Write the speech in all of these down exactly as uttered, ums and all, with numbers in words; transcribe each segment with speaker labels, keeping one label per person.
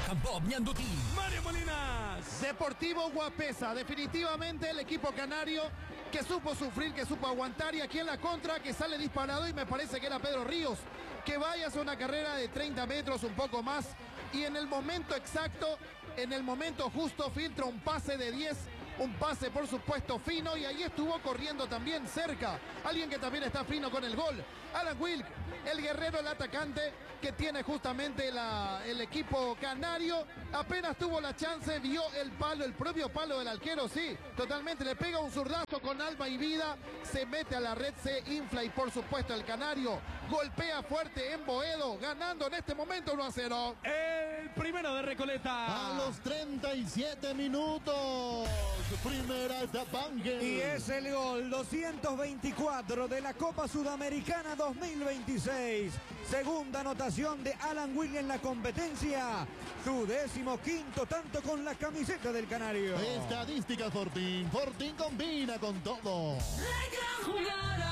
Speaker 1: Campo Ñanduti.
Speaker 2: Mario Molinas.
Speaker 3: Deportivo Guapesa, definitivamente el equipo canario que supo sufrir, que supo aguantar, y aquí en la contra que sale disparado, y me parece que era Pedro Ríos, que vaya a hacer una carrera de treinta metros, un poco más, y en el momento exacto, en el momento justo, filtra un pase de diez, un pase por supuesto fino, y ahí estuvo corriendo también cerca alguien que también está fino con el gol, Alan Wilk, el guerrero, el atacante que tiene justamente la, el equipo canario. Apenas tuvo la chance, vio el palo, el propio palo del arquero, sí, totalmente, le pega un zurdazo con alma y vida, se mete a la red, se infla, y por supuesto el canario golpea fuerte en Boedo, ganando en este momento uno a cero.
Speaker 2: El primero de Recoleta.
Speaker 4: A los treinta y siete minutos, primera etapa.
Speaker 5: Y es el gol doscientos veinticuatro de la Copa Sudamericana dos mil veintiséis. Segunda anotación de Alan Wilk en la competencia. Su décimo quinto tanto con la camiseta del canario.
Speaker 4: Estadísticas Fortín. Fortín combina con todo.
Speaker 1: La gran jugada.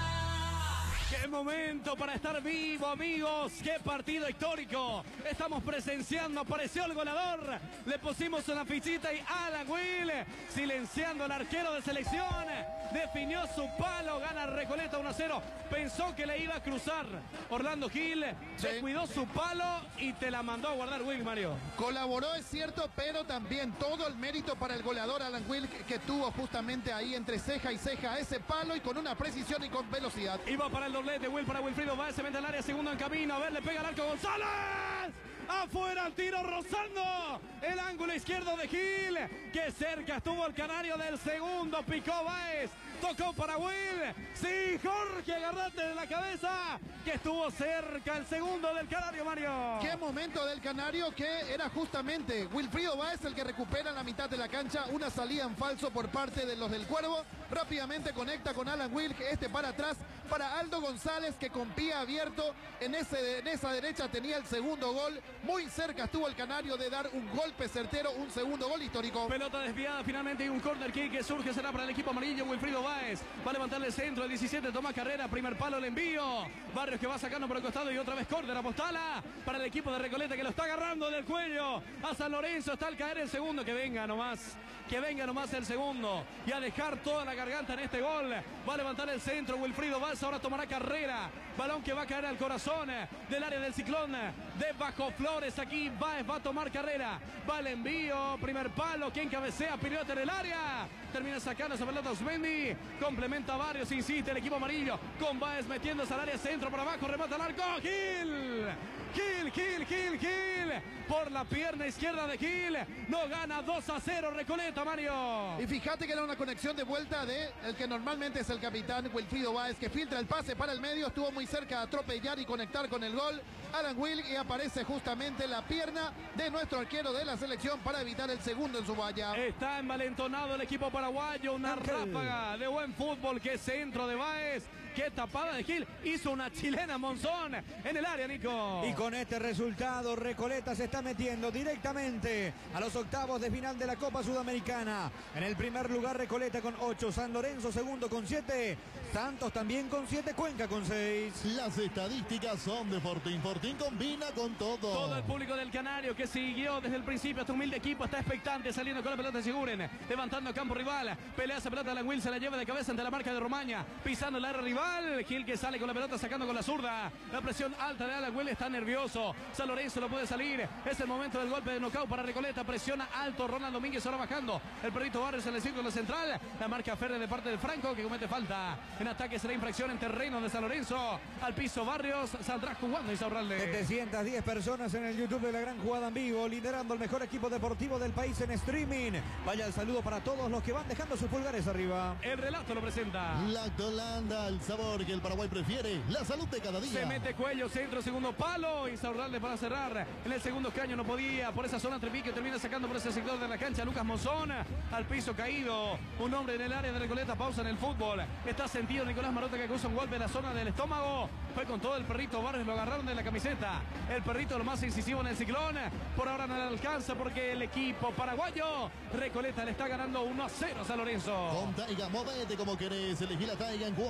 Speaker 2: ¡Qué momento para estar vivo, amigos! ¡Qué partido histórico! Estamos presenciando, apareció el goleador. Le pusimos una fichita y Alan Wilk, silenciando al arquero de selección, definió su palo, gana Recoleta uno a cero. Pensó que le iba a cruzar Orlando Gil,
Speaker 3: sí.
Speaker 2: Descuidó su palo y te la mandó a guardar Wilk, Mario.
Speaker 3: Colaboró, es cierto, pero también todo el mérito para el goleador Alan Wilk, que tuvo justamente ahí entre ceja y ceja ese palo, y con una precisión y con velocidad.
Speaker 2: Iba para el doblete, Will para Wilfrido Báez, se mete al área, segundo en camino, a ver, le pega al arco González. Afuera el tiro, rozando el ángulo izquierdo de Gil, que cerca estuvo el canario del segundo, picó Báez, tocó para Will, sí, Jorge, agarrate de la cabeza, que estuvo cerca el segundo del canario, Mario.
Speaker 3: Qué momento del canario, que era justamente Wilfrido Báez el que recupera en la mitad de la cancha una salida en falso por parte de los del Cuervo, rápidamente conecta con Alan Wilk, este para atrás, para Aldo González, que con pie abierto en, ese, en esa derecha tenía el segundo gol. Muy cerca estuvo el canario de dar un golpe certero, un segundo gol histórico.
Speaker 2: Pelota desviada finalmente, y un corner kick que surge, será para el equipo amarillo. Wilfrido Báez va a levantarle el centro, el diecisiete toma carrera, primer palo, el envío. Barrios que va sacando por el costado, y otra vez corner, apostala para el equipo de Recoleta, que lo está agarrando del cuello a San Lorenzo. Está al caer el segundo, que venga nomás. Que venga nomás el segundo y a dejar toda la garganta en este gol. Va a levantar el centro Wilfrido Báez, ahora tomará carrera. Balón que va a caer al corazón del área del Ciclón de Bajo Flores. Aquí Báez va a tomar carrera. Va el envío, primer palo. Quien cabecea, pilote en el área. Termina sacando esa pelota Osmendi. Complementa Barrios, insiste el equipo amarillo. Con Báez metiéndose al área, centro por abajo, remata al arco. Gil. Gil, Gil, Gil, Gil. Por la pierna izquierda de Gil. No gana dos a cero Recoleta, Mario.
Speaker 3: Y fíjate que era una conexión de vuelta de el que normalmente es el capitán, Wilfrido Báez, que filtra el pase para el medio. Estuvo muy cerca de atropellar y conectar con el gol Alan Wilk, y aparece justamente la pierna de nuestro arquero de la selección para evitar el segundo en su valla.
Speaker 2: Está envalentonado el equipo paraguayo. Una Ángel. ráfaga de buen fútbol. Qué centro de Báez. Qué tapada de Gil. Hizo una chilena Monzón en el área, Nico.
Speaker 5: Y con este resultado, Recoleta se está metiendo directamente a los octavos de final de la Copa Sudamericana. En el primer lugar, Recoleta con ocho, San Lorenzo segundo con siete, Santos también con siete, Cuenca con seis.
Speaker 4: Las estadísticas son de Fortín. Fortín combina con todo.
Speaker 2: Todo el público del canario que siguió desde el principio. Este humilde equipo está expectante, saliendo con la pelota de Siguren, levantando campo rival. Pelea esa pelota, Alan Wilk se la lleva de cabeza ante la marca de Romaña, pisando el área rival. Gil que sale con la pelota, sacando con la zurda. La presión alta de Alan Wilk, está nervioso. San Lorenzo no puede salir. Es el momento del golpe de knockout para Recoleta. Presiona alto Ronald Domínguez, ahora bajando. El perrito Barrios en el círculo central. La marca Ferre de parte del Franco, que comete falta. En ataque será infracción en terreno de San Lorenzo. Al piso Barrios, saldrá jugando Isaurralde.
Speaker 5: setecientas diez personas en el YouTube de La Gran Jugada en vivo, liderando el mejor equipo deportivo del país en streaming. Vaya el saludo para todos los que van dejando sus pulgares arriba.
Speaker 2: El relato lo presenta
Speaker 4: Lactolanda, el sabor que el Paraguay prefiere, la salud de cada día.
Speaker 2: Se mete Cuello, centro, segundo palo. Isaurralde para cerrar. En el segundo caño no podía. Por esa zona Trevique termina sacando por ese sector de la cancha Lucas Monzón. Al piso caído. Un hombre en el área de Recoleta. Pausa en el fútbol. Está sentido Nicolás Marota, que cruza un golpe en la zona del estómago. Fue con todo el perrito Barrios. Lo agarraron de la camiseta. El perrito lo más incisivo en el Ciclón. Por ahora no le alcanza porque el equipo paraguayo Recoleta le está ganando uno a cero a San Lorenzo.
Speaker 4: Con Taiga, movete como querés. Elegí la Taiga en cuotas que se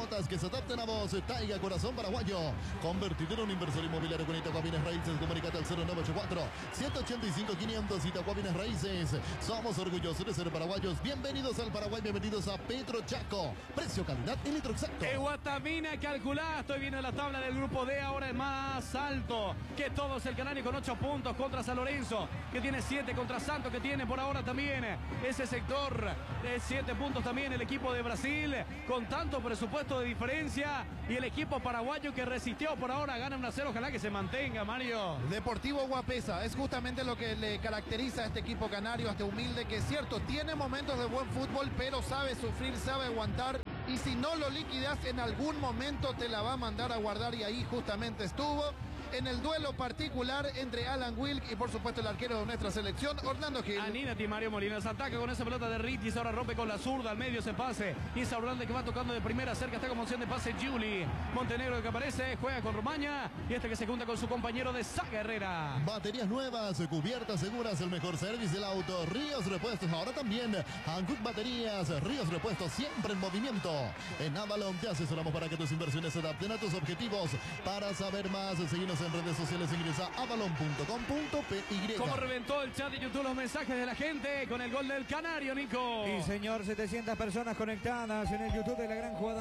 Speaker 4: adapten a vos. Taiga Corazón Paraguayo. Convertido en un inversor inmobiliario con Itagua Bienes Raíces. Comunicate al cero nueve ocho cuatro, ciento ochenta y cinco, quinientos. Itagua Bienes Raíces. Somos orgullosos de ser paraguayos. Bienvenidos al Paraguay. Bienvenidos a Petro Chaco. Precio, calidad y litro exacto.
Speaker 2: En Guatamina calculada. Estoy viendo la tabla del grupo D. Ahora es más alto que todos. El Canario con ocho puntos contra San Lorenzo, que tiene siete, contra Santos, que tiene por ahora también ese sector de siete puntos también el equipo de Brasil, con tanto presupuesto de diferencia, y el equipo paraguayo que resistió por ahora gana uno a cero. Ojalá que se mantenga, Mario.
Speaker 3: Deportivo Guapesa, es justamente lo que le caracteriza a este equipo canario, este humilde, que es cierto, tiene momentos de buen fútbol, pero sabe sufrir, sabe aguantar, y si no lo liquidas en algún momento te la va a mandar a guardar, y ahí justamente estuvo en el duelo particular entre Alan Wilk y por supuesto el arquero de nuestra selección, Orlando Gil.
Speaker 2: Aníbal Mario Molina se ataca con esa pelota de Ritis, ahora rompe con la zurda, al medio se pase, Isa Orlando que va tocando de primera, cerca está con opción de pase Juli Montenegro que aparece, juega con Romaña, y este que se junta con su compañero de Saga Herrera.
Speaker 4: Baterías nuevas, cubiertas seguras, el mejor servicio del auto. Ríos Repuestos, ahora también Hankook Baterías. Ríos Repuestos, siempre en movimiento. En Avalon te asesoramos para que tus inversiones se adapten a tus objetivos. Para saber más, seguimos en redes sociales, ingresa a avalon punto com punto pe y.
Speaker 2: Como reventó el chat de YouTube los mensajes de la gente con el gol del Canario, Nico.
Speaker 5: Sí, señor, setecientas personas conectadas en el YouTube de La Gran Jugada.